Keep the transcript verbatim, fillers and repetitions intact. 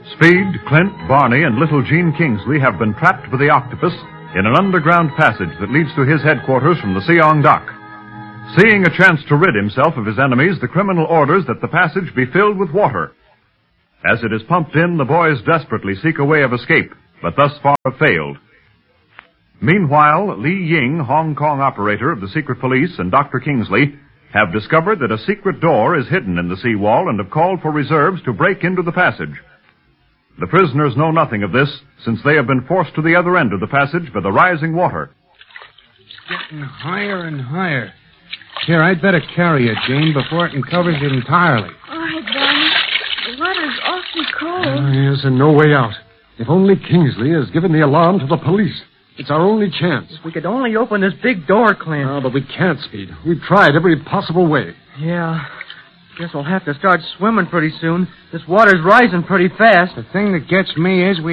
Speed, Clint, Barney, and little Gene Kingsley have been trapped by the octopus in an underground passage that leads to his headquarters from the Seong dock. Seeing a chance to rid himself of his enemies, the criminal orders that the passage be filled with water. As it is pumped in, the boys desperately seek a way of escape, but thus far have failed. Meanwhile, Li Ying, Hong Kong operator of the secret police, and Doctor Kingsley have discovered that a secret door is hidden in the seawall and have called for reserves to break into the passage. The prisoners know nothing of this, since they have been forced to the other end of the passage by the rising water. It's getting higher and higher. Here, I'd better carry it, Jane, before it uncovers it entirely. All right, Barney. The water's awfully cold. Oh, yes, and no way out. If only Kingsley has given the alarm to the police. It's our only chance. If we could only open this big door, Clint. Oh, but we can't, Speed. We've tried every possible way. Yeah. Guess we'll have to start swimming pretty soon. This water's rising pretty fast. The thing that gets me is we